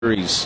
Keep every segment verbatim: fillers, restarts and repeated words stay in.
Series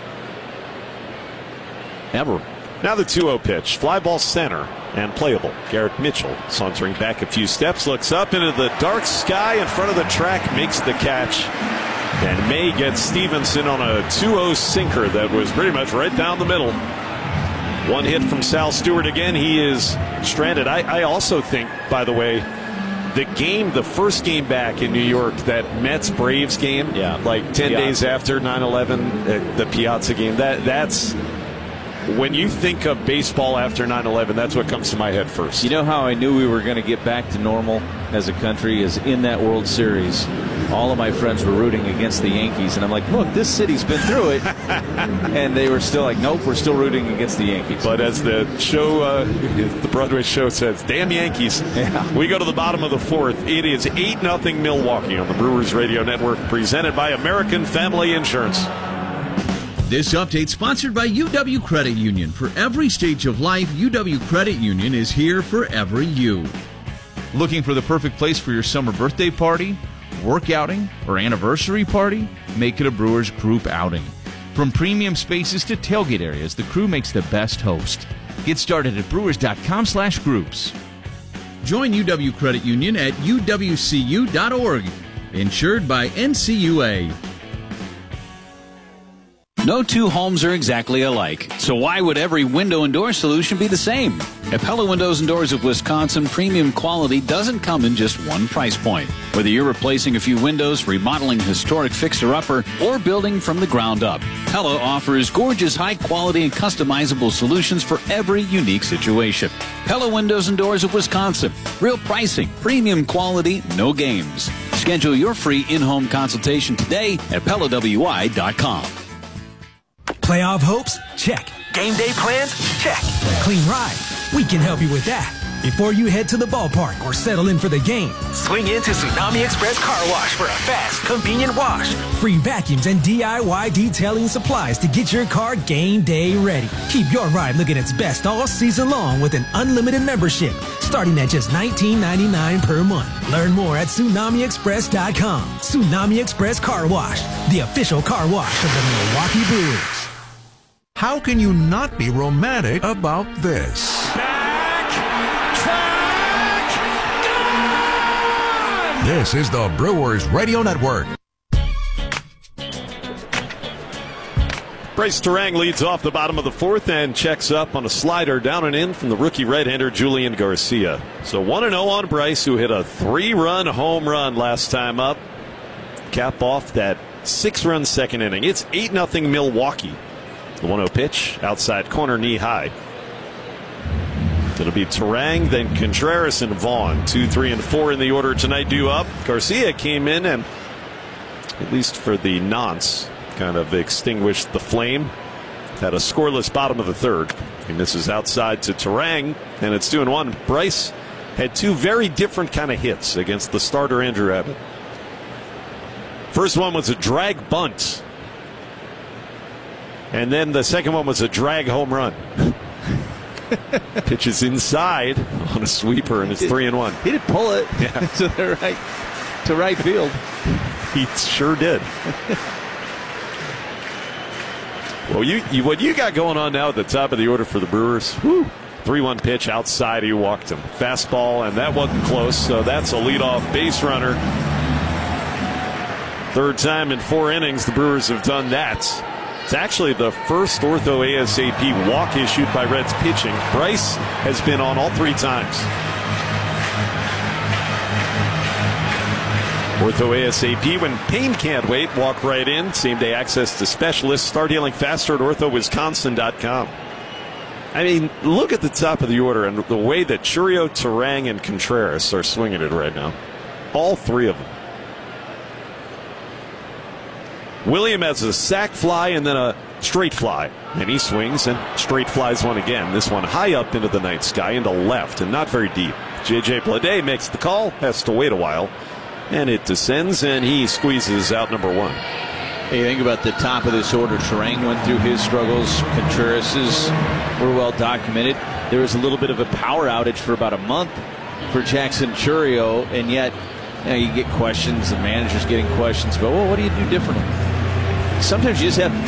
ever. Now the two oh pitch. Fly ball center and playable. Garrett Mitchell sauntering back a few steps, looks up into the dark sky in front of the track, makes the catch. And May gets Stevenson on a two oh sinker that was pretty much right down the middle. One hit from Sal Stewart again. He is stranded. I, I also think, by the way, the game, the first game back in New York, that Mets-Braves game, yeah, like ten Piazza. days after nine eleven, uh, the Piazza game, that that's when you think of baseball after nine eleven, that's what comes to my head first. You know how I knew we were going to get back to normal as a country is in that World Series. All of my friends were rooting against the Yankees, and I'm like, look, this city's been through it. And they were still like, nope, we're still rooting against the Yankees. But as the show, uh, the Broadway show says, damn Yankees. Yeah. We go to the bottom of the fourth. It is eight nothing Milwaukee on the Brewers Radio Network, presented by American Family Insurance. This update sponsored by U W Credit Union. For every stage of life, U W Credit Union is here for every you. Looking for the perfect place for your summer birthday party, work outing, or anniversary party? Make it a Brewers group outing. From premium spaces to tailgate areas, the crew makes the best host. Get started at brewers.com slash groups. Join U W Credit Union at U W C U dot org. Insured by N C U A. No two homes are exactly alike, so why would every window and door solution be the same? At Pella Windows and Doors of Wisconsin, premium quality doesn't come in just one price point. Whether you're replacing a few windows, remodeling a historic fixer-upper, or building from the ground up, Pella offers gorgeous, high-quality, and customizable solutions for every unique situation. Pella Windows and Doors of Wisconsin. Real pricing, premium quality, no games. Schedule your free in-home consultation today at Pella W I dot com. Playoff hopes? Check. Game day plans? Check. Clean ride? We can help you with that. Before you head to the ballpark or settle in for the game, swing into Tsunami Express Car Wash for a fast, convenient wash. Free vacuums and D I Y detailing supplies to get your car game day ready. Keep your ride looking its best all season long with an unlimited membership, starting at just nineteen ninety-nine per month. Learn more at Tsunami Express dot com. Tsunami Express Car Wash, the official car wash of the Milwaukee Brewers. How can you not be romantic about this? Back, track, gone! This is the Brewers Radio Network. Bryce Terang leads off the bottom of the fourth and checks up on a slider down and in from the rookie right-hander Julian Garcia. So one and oh on Bryce, who hit a three-run home run last time up. Cap off that six-run second inning. It's eight nothing Milwaukee. The one oh pitch, outside corner, knee high. It'll be Terang, then Contreras and Vaughn. Two, three, and four in the order tonight due up. Garcia came in and, at least for the nonce, kind of extinguished the flame. Had a scoreless bottom of the third. He misses outside to Terang, and it's two and one. Bryce had two very different kind of hits against the starter Andrew Abbott. First one was a drag bunt. And then the second one was a drag home run. Pitches inside on a sweeper, and it's three and one. He did pull it yeah. to the right to right field. He sure did. Well, you, you what you got going on now at the top of the order for the Brewers? three one pitch outside. He walked him. Fastball, and that wasn't close. So that's a leadoff base runner. Third time in four innings the Brewers have done that. It's actually the first Ortho A S A P walk issued by Reds pitching. Bryce has been on all three times. Ortho A S A P, when pain can't wait, walk right in. Same day access to specialists. Start healing faster at ortho wisconsin dot com. I mean, look at the top of the order and the way that Chourio, Terang, and Contreras are swinging it right now. All three of them. William has a sac fly and then a straight fly. And he swings and straight flies one again. This one high up into the night sky into left and not very deep. J J Bleday makes the call, has to wait a while. And it descends and he squeezes out number one. Hey, you think about the top of this order. Terang went through his struggles. Contreras's were well documented. There was a little bit of a power outage for about a month for Jackson Chourio, and yet you know, you get questions. The manager's getting questions about, well, what do you do differently? sometimes you just have